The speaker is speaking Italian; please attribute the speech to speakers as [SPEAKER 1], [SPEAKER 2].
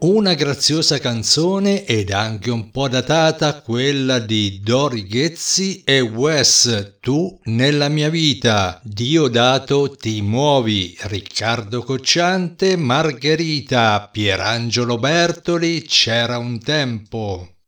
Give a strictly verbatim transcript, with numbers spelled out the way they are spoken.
[SPEAKER 1] Una graziosa canzone ed anche un po' datata quella di Dori Ghezzi e Wes, Tu nella mia vita, Diodato ti muovi, Riccardo Cocciante, Margherita, Pierangelo Bertoli, C'era un tempo.